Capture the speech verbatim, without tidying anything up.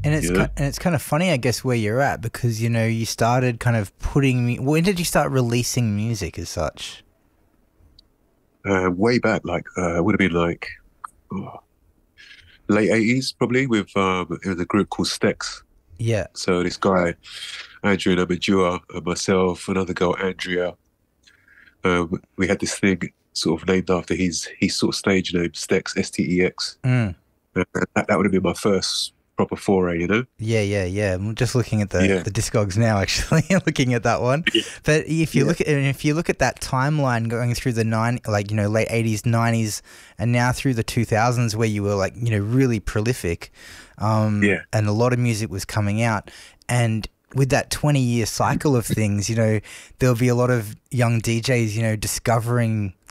And it's You ki- know, and it's kind of funny, I guess, where you're at because you know you started kind of putting. mu- When did you start releasing music as such? uh, way back, like uh, would have been like oh, late eighties, probably with um, it was a group called Stex. Yeah. So this guy, Andrew Namadua, and myself, another girl, Andrea, um, we had this thing sort of named after his his sort of stage name, Stex, S T E X. Mm. And that, that would have been my first proper foray, you know? Yeah, yeah, yeah. I'm just looking at the, Yeah. the Discogs now, actually, looking at that one. Yeah. But if you Yeah. look at if you look at that timeline going through the nine, like you know, late eighties, nineties, and now through the two thousands, where you were like you know really prolific, um, Yeah. and a lot of music was coming out, and with that twenty year cycle of things, you know, there'll be a lot of young D Js, you know, discovering